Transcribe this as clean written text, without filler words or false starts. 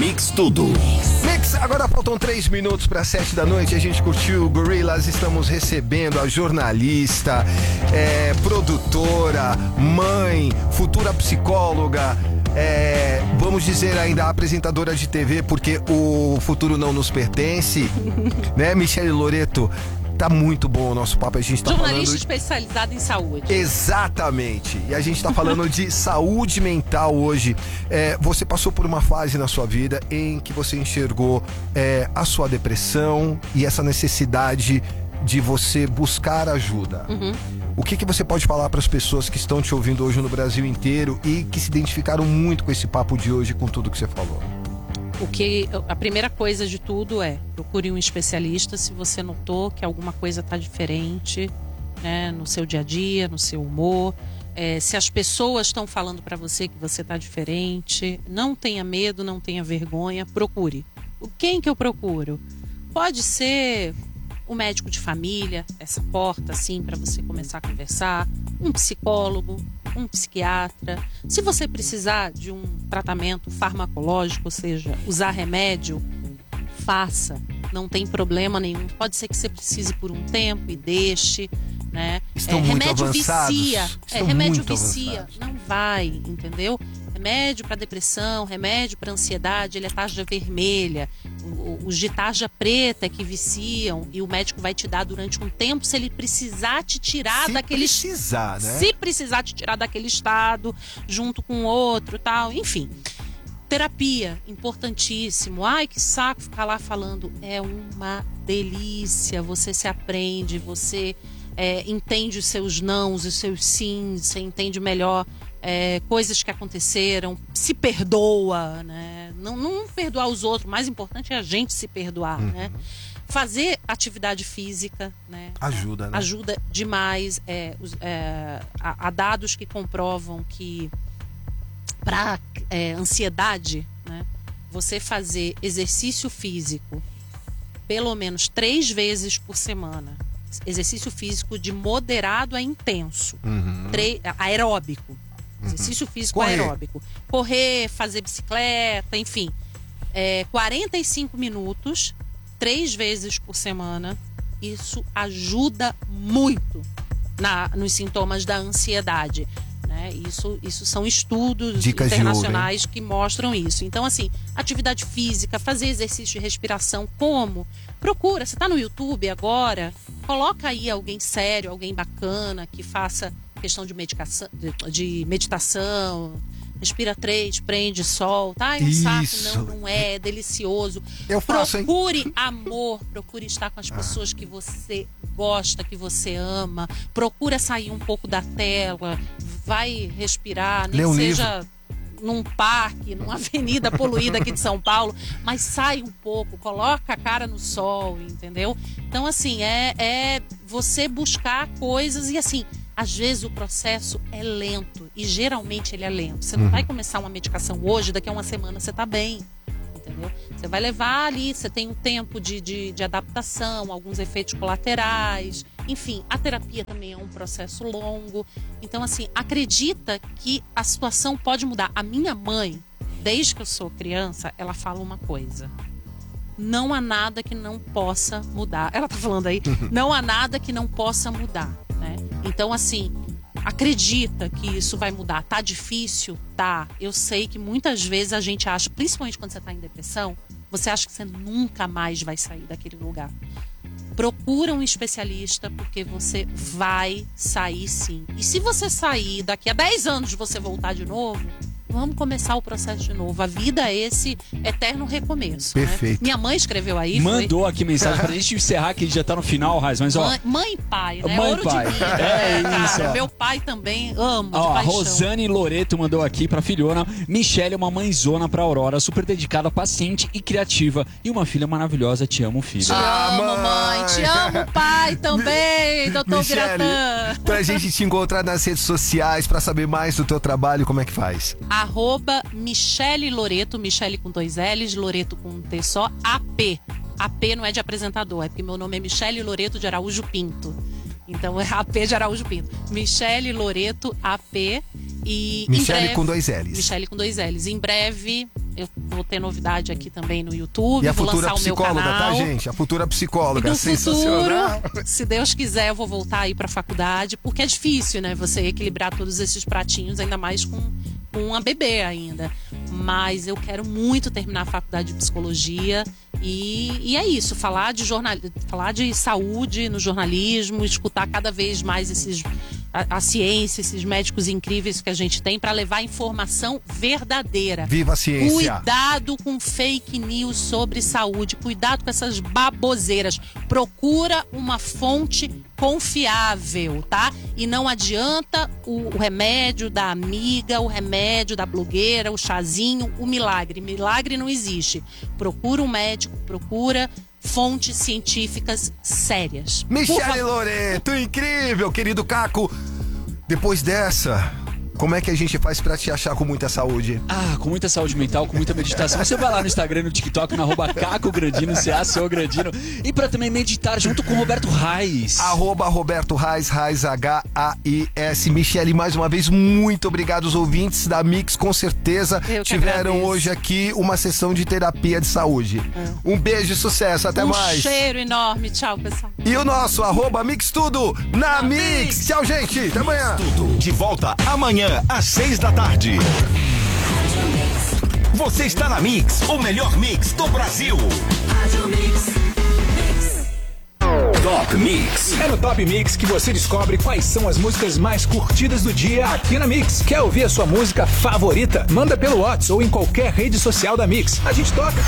Mix Tudo. Mix, agora faltam 3 minutos para 7 da noite. A gente curtiu o Gorillaz. Estamos recebendo a jornalista, produtora, mãe, futura psicóloga, vamos dizer ainda apresentadora de TV, porque o futuro não nos pertence, né, Michele Loreto? Tá muito bom o nosso papo, a gente tá jornalista especializada em saúde. Exatamente, e a gente tá falando de saúde mental hoje. Você passou por uma fase na sua vida em que você enxergou a sua depressão e essa necessidade de você buscar ajuda. O que você pode falar para as pessoas que estão te ouvindo hoje no Brasil inteiro e que se identificaram muito com esse papo de hoje, com tudo que você falou? A primeira coisa de tudo procure um especialista se você notou que alguma coisa está diferente, né, no seu dia a dia, no seu humor. Se as pessoas estão falando para você que você está diferente, não tenha medo, não tenha vergonha, procure. Quem que eu procuro? Pode ser um médico de família, essa porta assim para você começar a conversar, um psicólogo, um psiquiatra. Se você precisar de um tratamento farmacológico, ou seja, usar remédio, faça, não tem problema nenhum. Pode ser que você precise por um tempo e deixe, né? Estão muito remédio avançados. vicia, Estão remédio muito vicia, avançados. não vai, entendeu? Remédio para depressão, remédio para ansiedade, ele é tarja vermelha. Os de tarja preta é que viciam e o médico vai te dar durante um tempo se ele precisar te tirar daquele... Se precisar, né? Se precisar te tirar daquele estado, junto com outro, tal, enfim. Terapia, importantíssimo. Ai, que saco ficar lá falando. É uma delícia. Você se aprende, você entende os seus nãos, os seus sims, você entende melhor coisas que aconteceram, se perdoa, né? Não perdoar os outros, o mais importante é a gente se perdoar, né? Fazer atividade física, né? Ajuda, né? Ajuda demais. Há dados que comprovam que para ansiedade, né, você fazer exercício físico pelo menos 3 vezes por semana, exercício físico de moderado a intenso, aeróbico, exercício físico aeróbico, correr, fazer bicicleta, enfim, 45 minutos 3 vezes por semana, isso ajuda muito nos sintomas da ansiedade. Isso são estudos Dicas internacionais que mostram isso. Então, assim, atividade física, fazer exercício de respiração, como? Procura, você está no YouTube agora, coloca aí alguém sério, alguém bacana, que faça questão de meditação, respira 3, prende, solta. Ai, um saco, não é delicioso. Eu faço, procure amor, procure estar com as pessoas que você gosta, que você ama. Procura sair um pouco da tela, vai respirar, nem que seja num parque, numa avenida poluída aqui de São Paulo, mas sai um pouco, coloca a cara no sol, entendeu? Então, assim, é você buscar coisas e, assim, às vezes o processo é lento e geralmente ele é lento. Você não vai começar uma medicação hoje, daqui a uma semana você tá bem, entendeu? Você vai levar ali, você tem um tempo de adaptação, alguns efeitos colaterais, enfim, a terapia também é um processo longo. Então, assim, acredita que a situação pode mudar. A minha mãe, desde que eu sou criança, ela fala uma coisa: não há nada que não possa mudar. Ela tá falando aí, não há nada que não possa mudar, né? Então, assim, acredita que isso vai mudar. Tá difícil? Tá. Eu sei que muitas vezes a gente acha, principalmente quando você tá em depressão, você acha que você nunca mais vai sair daquele lugar. Procura um especialista, porque você vai sair sim. E se você sair, daqui a 10 anos você voltar de novo, vamos começar o processo de novo. A vida é esse eterno recomeço. Perfeito. Né? Minha mãe escreveu aí. Mandou aqui mensagem pra gente encerrar, que ele já tá no final, Raiz, mas ó. Mãe e pai, né? Mãe e Ouro pai. de vida. Isso, ó. Meu pai também amo de Ó, a paixão. Rosane Loreto mandou aqui pra filhona. Michele é uma mãezona pra Aurora, super dedicada, paciente e criativa. E uma filha maravilhosa. Te amo, filha. Te amo, mãe. Te amo, pai também, doutor Michele, Biratã. pra gente te encontrar nas redes sociais, pra saber mais do teu trabalho, como é que faz? @Michele Loreto, Michele com 2 L's, Loreto com um T só, AP. AP não é de apresentador, é porque meu nome é Michele Loreto de Araújo Pinto. Então é AP de Araújo Pinto. Michele Loreto, AP. E Michele em breve, com 2 L's. Michele com 2 L's. Em breve, eu vou ter novidade aqui também no YouTube. E a vou futura lançar o meu psicóloga, canal. tá, gente? A futura psicóloga, E no sensacional. futuro, se Deus quiser, eu vou voltar aí pra faculdade, porque é difícil, né? Você equilibrar todos esses pratinhos, ainda mais com uma bebê ainda. Mas eu quero muito terminar a faculdade de psicologia e é isso, falar de saúde no jornalismo, escutar cada vez mais a ciência, esses médicos incríveis que a gente tem para levar informação verdadeira. Viva a ciência! Cuidado com fake news sobre saúde, cuidado com essas baboseiras. Procura uma fonte confiável, tá? E não adianta o remédio da amiga, o remédio da blogueira, o chazinho, o milagre. Milagre não existe. Procura um médico, procura fontes científicas sérias. Michele Loreto, incrível, querido Caco. Depois dessa, como é que a gente faz pra te achar com muita saúde? Com muita saúde mental, com muita meditação. Você vai lá no Instagram, no TikTok, no @CacoGrandino, CACOGrandino. E pra também meditar junto com o Roberto Reis. @Roberto Reis, Reis, H-A-I-S. Michele, mais uma vez, muito obrigado. Os ouvintes da Mix, com certeza, tiveram hoje aqui uma sessão de terapia de saúde. Um beijo e sucesso, até mais. Um cheiro enorme, tchau, pessoal. E o nosso @MixTudo na Mix. Tchau, gente, até amanhã. Tudo de volta amanhã às 6 da tarde. Você está na Mix, o melhor mix do Brasil. Top Mix. É no Top Mix que você descobre quais são as músicas mais curtidas do dia aqui na Mix. Quer ouvir a sua música favorita? Manda pelo WhatsApp ou em qualquer rede social da Mix. A gente toca.